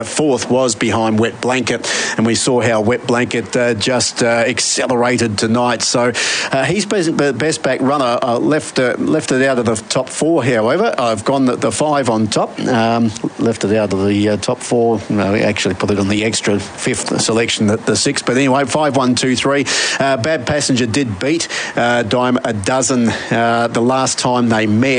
Fourth was behind Wet Blanket, and we saw how Wet Blanket just accelerated tonight. So he's best back runner. Left it out of the top four, however. I've gone the five on top. Left it out of the top four. No, we actually put it on the extra fifth selection, the sixth. But anyway, 5, 1, 2, 3. Bad Passenger did beat Dime a dozen the last time they met.